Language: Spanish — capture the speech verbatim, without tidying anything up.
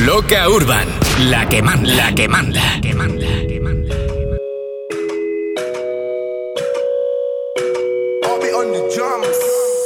Loca Urban, la que manda, la que manda, que manda, que manda. I'll be on the drums.